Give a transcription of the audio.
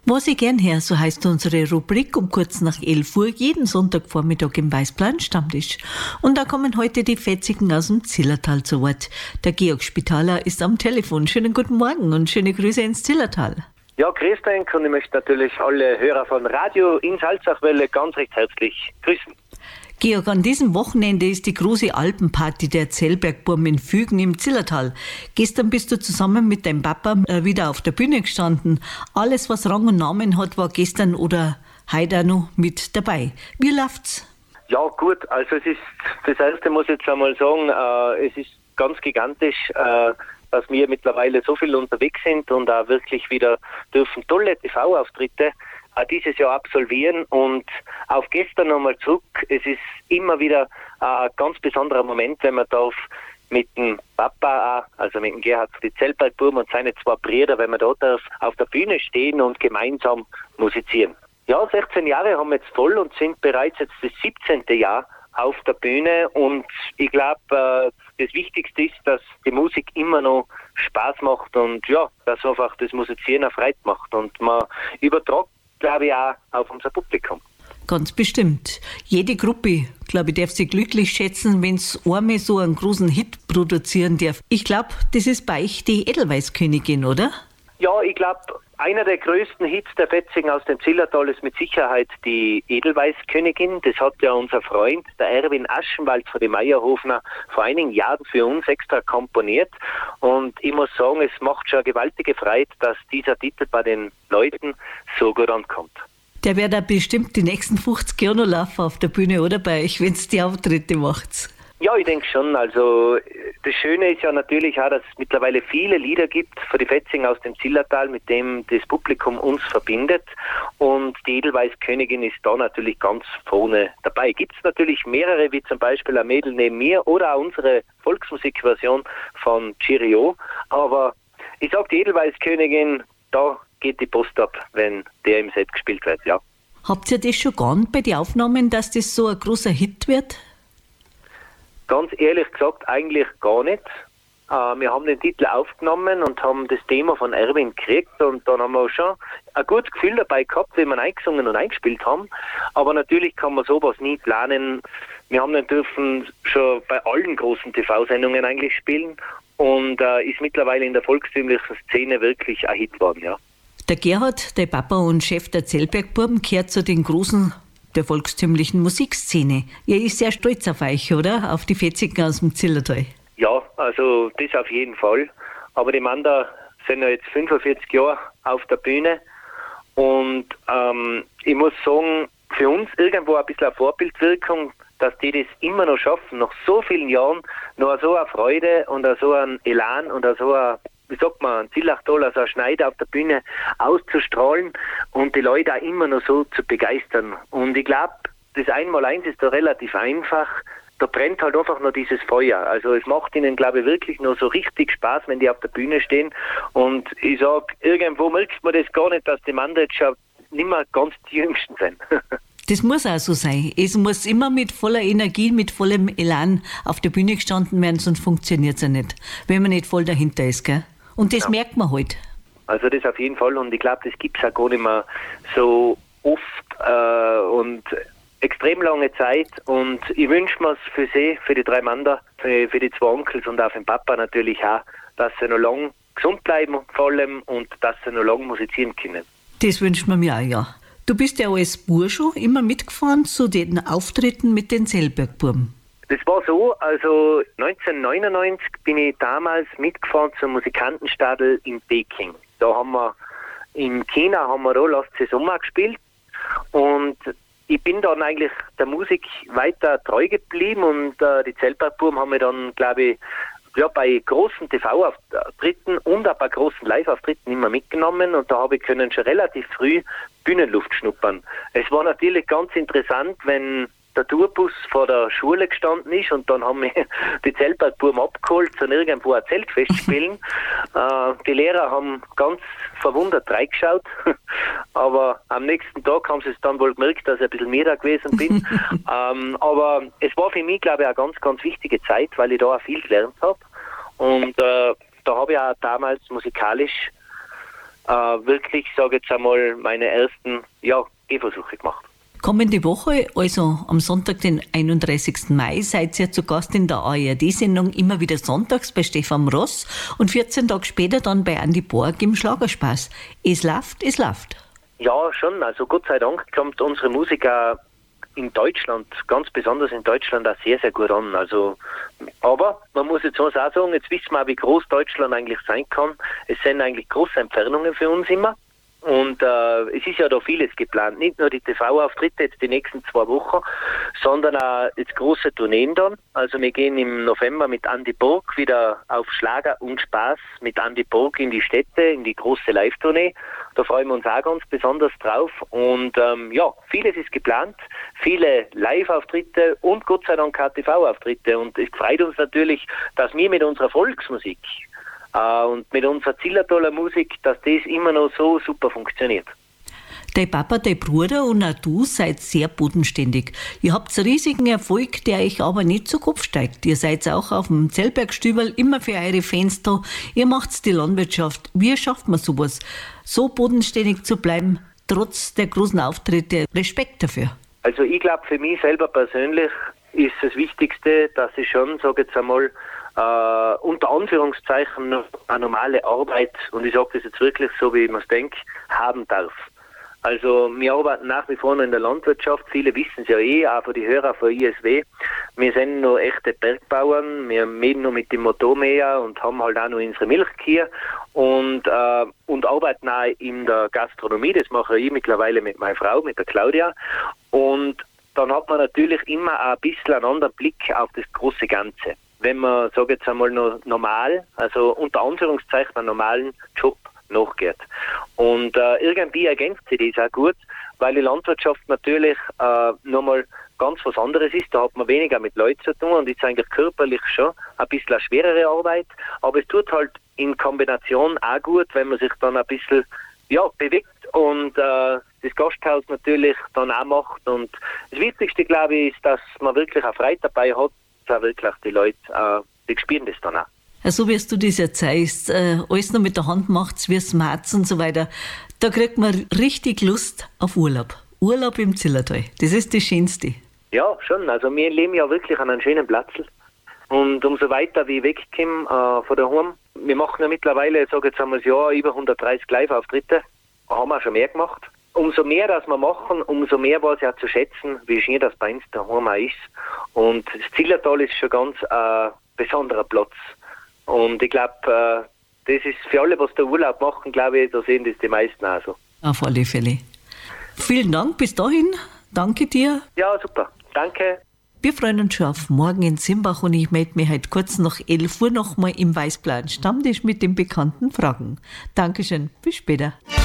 Was ich gern her, so heißt unsere Rubrik um kurz nach 11 Uhr, jeden Sonntagvormittag im Weißplan Stammtisch. Und da kommen heute die Fetzigen aus dem Zillertal zu Wort. Der Georg Spitaler ist am Telefon. Schönen guten Morgen und schöne Grüße ins Zillertal. Ja, grüß dich, und ich möchte natürlich alle Hörer von Radio in Salzachwelle ganz recht herzlich grüßen. Georg, an diesem Wochenende ist die große Alpenparty der Zellbergburm in Fügen im Zillertal. Gestern bist du zusammen mit deinem Papa wieder auf der Bühne gestanden. Alles, was Rang und Namen hat, war gestern oder heute auch noch mit dabei. Wie läuft's? Ja, gut, also es ist, das erste muss ich jetzt einmal sagen, es ist ganz gigantisch, dass wir mittlerweile so viel unterwegs sind und auch wirklich wieder dürfen tolle TV-Auftritte dieses Jahr absolvieren. Und auf gestern nochmal zurück, es ist immer wieder ein ganz besonderer Moment, wenn man darf mit dem Papa, also mit dem Gerhard die Zellbergburm und seine zwei Brüder, wenn man da darf auf der Bühne stehen und gemeinsam musizieren. Ja, 16 Jahre haben wir jetzt voll und sind bereits jetzt das 17. Jahr auf der Bühne, und ich glaube, das Wichtigste ist, dass die Musik immer noch Spaß macht und ja, dass einfach das Musizieren auch Freude macht, und man übertragt, glaube ich, auch auf unser Publikum. Ganz bestimmt. Jede Gruppe, glaube ich, darf sich glücklich schätzen, wenn es einmal so einen großen Hit produzieren darf. Ich glaube, das ist bei euch die Edelweißkönigin, oder? Ja, ich glaube, einer der größten Hits der Fetzigen aus dem Zillertal ist mit Sicherheit die Edelweißkönigin. Das hat ja unser Freund, der Erwin Aschenwald von den Meierhofner, vor einigen Jahren für uns extra komponiert. Und ich muss sagen, es macht schon eine gewaltige Freude, dass dieser Titel bei den Leuten so gut ankommt. Der wird da bestimmt die nächsten 50 Jahre noch laufen auf der Bühne, oder bei euch, wenn es die Auftritte macht? Ja, ich denke schon. Also das Schöne ist ja natürlich auch, dass es mittlerweile viele Lieder gibt für die Fetzigen aus dem Zillertal, mit dem das Publikum uns verbindet. Und die Edelweißkönigin ist da natürlich ganz vorne dabei. Gibt es natürlich mehrere, wie zum Beispiel Ein Mädel neben mir oder auch unsere Volksmusikversion von Cheerio. Aber ich sag, die Edelweißkönigin, da geht die Post ab, wenn der im Set gespielt wird, ja. Habt ihr das schon geahnt bei den Aufnahmen, dass das so ein großer Hit wird? Ganz ehrlich gesagt, eigentlich gar nicht. Wir haben den Titel aufgenommen und haben das Thema von Erwin gekriegt, und dann haben wir schon ein gutes Gefühl dabei gehabt, wie wir eingesungen und eingespielt haben. Aber natürlich kann man sowas nie planen. Wir haben den dürfen schon bei allen großen TV-Sendungen eigentlich spielen und ist mittlerweile in der volkstümlichen Szene wirklich ein Hit geworden, ja. Der Gerhard, der Papa und Chef der Zellbergburm, gehört zu den großen der volkstümlichen Musikszene. Ihr ist sehr stolz auf euch, oder? Auf die Fetzigen aus dem Zillertal. Ja, also das auf jeden Fall. Aber die Männer sind ja jetzt 45 Jahre auf der Bühne, und ich muss sagen, für uns irgendwo ein bisschen eine Vorbildwirkung, dass die das immer noch schaffen, nach so vielen Jahren noch so eine Freude und so ein Elan und so ein, wie sagt man, ein Zillachtal, also ein Schneider auf der Bühne auszustrahlen und die Leute auch immer noch so zu begeistern. Und ich glaube, das Einmaleins ist da relativ einfach. Da brennt halt einfach noch dieses Feuer. Also es macht ihnen, glaube ich, wirklich noch so richtig Spaß, wenn die auf der Bühne stehen. Und ich sage, irgendwo merkt man das gar nicht, dass die Männer jetzt schon nicht mehr ganz die Jüngsten sind. Das muss auch so sein. Es muss immer mit voller Energie, mit vollem Elan auf der Bühne gestanden werden, sonst funktioniert es ja nicht, wenn man nicht voll dahinter ist, gell? Und das merkt man halt. Also das auf jeden Fall, und ich glaube, das gibt es auch gar nicht mehr so oft und extrem lange Zeit, und ich wünsche mir es für sie, für die drei Männer, für die zwei Onkels und auch für den Papa natürlich auch, dass sie noch lange gesund bleiben vor allem und dass sie noch lange musizieren können. Das wünscht man mir auch, ja. Du bist ja als Bursche immer mitgefahren zu den Auftritten mit den Zellbergburm. Das war so, also 1999 bin ich damals mitgefahren zum Musikantenstadel in Peking. Da haben wir in China da Last Saison gespielt, und ich bin dann eigentlich der Musik weiter treu geblieben, und die Zellbergburm haben wir dann, glaube ich, ja, bei großen TV-Auftritten und auch bei großen Live-Auftritten immer mitgenommen, und da habe ich können schon relativ früh Bühnenluft schnuppern. Es war natürlich ganz interessant, wenn der Tourbus vor der Schule gestanden ist, und dann haben wir die Zellbergburm abgeholt, zu irgendwo ein Zeltfest spielen. Die Lehrer haben ganz verwundert reingeschaut, aber am nächsten Tag haben sie es dann wohl gemerkt, dass ich ein bisschen mehr da gewesen bin. Aber es war für mich, glaube ich, eine ganz, ganz wichtige Zeit, weil ich da auch viel gelernt habe. Und da habe ich auch damals musikalisch wirklich, sage jetzt einmal, meine ersten Gehversuche gemacht. Kommende Woche, also am Sonntag, den 31. Mai, seid ihr zu Gast in der ARD-Sendung immer wieder sonntags bei Stefan Ross und 14 Tage später dann bei Andi Borg im Schlagerspaß. Es läuft, es läuft. Ja, schon. Also Gott sei Dank kommt unsere Musik auch in Deutschland, ganz besonders in Deutschland, auch sehr, sehr gut an. Also, aber man muss jetzt auch sagen, jetzt wissen wir auch, wie groß Deutschland eigentlich sein kann. Es sind eigentlich große Entfernungen für uns immer. Und es ist ja da vieles geplant. Nicht nur die TV-Auftritte jetzt die nächsten 2 Wochen, sondern auch jetzt große Tourneen dann. Also wir gehen im November mit Andi Borg wieder auf Schlager und Spaß mit Andi Borg in die Städte, in die große Live-Tournee. Da freuen wir uns auch ganz besonders drauf. Und vieles ist geplant. Viele Live-Auftritte und Gott sei Dank auch TV-Auftritte. Und es freut uns natürlich, dass wir mit unserer Volksmusik und mit unserer Zillertaler Musik, dass das immer noch so super funktioniert. Dein Papa, dein Bruder und auch du seid sehr bodenständig. Ihr habt einen riesigen Erfolg, der euch aber nicht zu Kopf steigt. Ihr seid auch auf dem Zellbergstübel immer für eure Fans da. Ihr macht die Landwirtschaft. Wie schafft man sowas? So bodenständig zu bleiben, trotz der großen Auftritte. Respekt dafür. Also ich glaube, für mich selber persönlich ist das Wichtigste, dass ich schon, sage jetzt einmal, unter Anführungszeichen eine normale Arbeit, und ich sage das jetzt wirklich so, wie ich mir es denke, haben darf. Also wir arbeiten nach wie vor noch in der Landwirtschaft, viele wissen es ja auch von den Hörern von ISW. Wir sind noch echte Bergbauern, wir mähen noch mit dem Motormäher und haben halt auch noch unsere Milchkühe und arbeiten auch in der Gastronomie, das mache ich mittlerweile mit meiner Frau, mit der Claudia, und dann hat man natürlich immer auch ein bisschen einen anderen Blick auf das große Ganze. Wenn man, sage jetzt einmal, noch normal, also unter Anführungszeichen einen normalen Job nachgeht. Und irgendwie ergänzt sich das auch gut, weil die Landwirtschaft natürlich nochmal ganz was anderes ist. Da hat man weniger mit Leuten zu tun und ist eigentlich körperlich schon ein bisschen eine schwerere Arbeit. Aber es tut halt in Kombination auch gut, wenn man sich dann ein bisschen bewegt und das Gasthaus natürlich dann auch macht. Und das Wichtigste, glaube ich, ist, dass man wirklich eine Freude dabei hat, auch wirklich die Leute, die spüren das dann auch. So wie du das erzählst, alles noch mit der Hand macht's, wie Smarts und so weiter, da kriegt man richtig Lust auf Urlaub. Urlaub im Zillertal, das ist das Schönste. Ja, schon. Also wir leben ja wirklich an einem schönen Platz. Und umso weiter wie ich wegkomme von daheim, wir machen ja mittlerweile, ich sage jetzt einmal das Jahr, über 130 Live-Auftritte, haben wir schon mehr gemacht. Umso mehr das wir machen, umso mehr war es ja zu schätzen, wie schön das bei uns daheim auch ist. Und das Zillertal ist schon ganz ein besonderer Platz. Und ich glaube, das ist für alle, was da Urlaub machen, glaube ich, da sehen das die meisten auch so. Auf alle Fälle. Vielen Dank bis dahin. Danke dir. Ja, super. Danke. Wir freuen uns schon auf morgen in Simbach und ich melde mich heute kurz nach 11 Uhr nochmal im Weißblauen Stammtisch mit den bekannten Fragen. Dankeschön. Bis später.